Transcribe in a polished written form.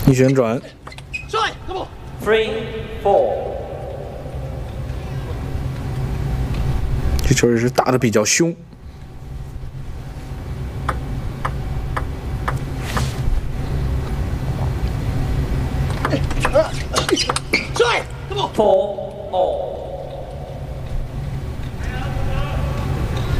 逆旋转。 3, 4。 这球也是打的比较凶。 4 all。